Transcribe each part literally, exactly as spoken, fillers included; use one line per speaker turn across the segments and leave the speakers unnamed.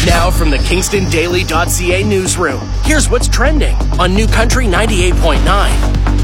Now from the Kingston Daily dot C A newsroom, here's what's trending on New Country ninety-eight point nine.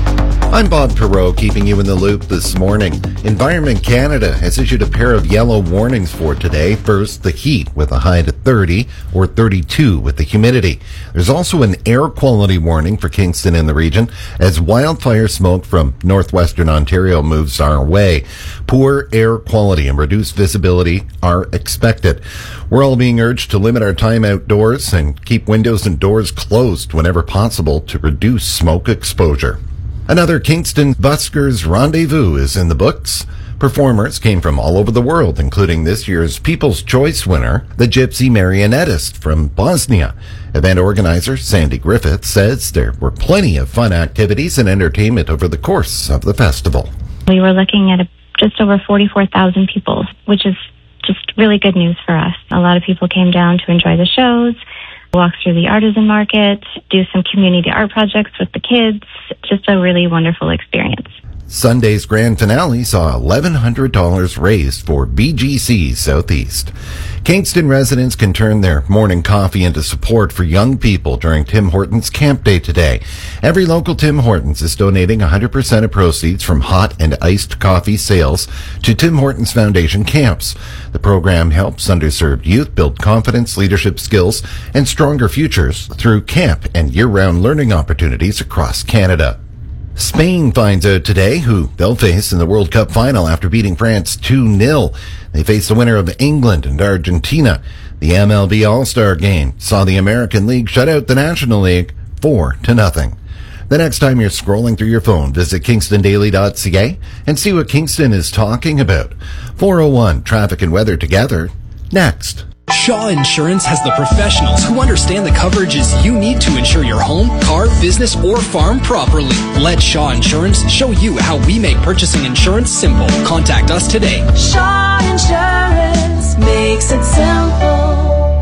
I'm Bob Perot, keeping you in the loop this morning. Environment Canada has issued a pair of yellow warnings for today. First, the heat with a high to thirty or thirty-two with the humidity. There's also an air quality warning for Kingston and the region as wildfire smoke from northwestern Ontario moves our way. Poor air quality and reduced visibility are expected. We're all being urged to limit our time outdoors and keep windows and doors closed whenever possible to reduce smoke exposure. Another Kingston Buskers Rendezvous is in the books. Performers came from all over the world, including this year's People's Choice winner, the Gypsy Marionettist from Bosnia. Event organizer Sandy Griffith says there were plenty of fun activities and entertainment over the course of the festival.
We were looking at a, just over forty-four thousand people, which is just really good news for us. A lot of people came down to enjoy the shows, walk through the artisan market, do some community art projects with the kids. Just a really wonderful experience.
Sunday's grand finale saw eleven hundred dollars raised for B G C Southeast. Kingston residents can turn their morning coffee into support for young people during Tim Hortons Camp Day today. Every local Tim Hortons is donating one hundred percent of proceeds from hot and iced coffee sales to Tim Hortons Foundation camps. The program helps underserved youth build confidence, leadership skills, and stronger futures through camp and year-round learning opportunities across Canada. Spain finds out today who they'll face in the World Cup final after beating France two nil. They face the winner of England and Argentina. The M L B All-Star Game saw the American League shut out the National League four to nothing. The next time you're scrolling through your phone, visit Kingston Daily dot C A and see what Kingston is talking about. four oh one Traffic and Weather together. Next.
Shaw Insurance has the professionals who understand the coverages you need to insure your home, car, business, or farm properly. Let Shaw Insurance show you how we make purchasing insurance simple. Contact us today.
Shaw Insurance makes it simple.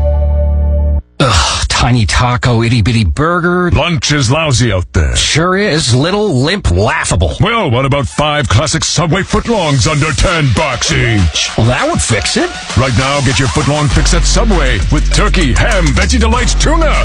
Ugh, tiny taco, itty bitty burger.
Lunch is lousy out there.
Sure is. Little, limp, laughable.
Well, what about five classic Subway footlongs under ten bucks each?
Well, that would fix it.
Right now, get your footlong fix at Subway with turkey, ham, Veggie Delights, tuna.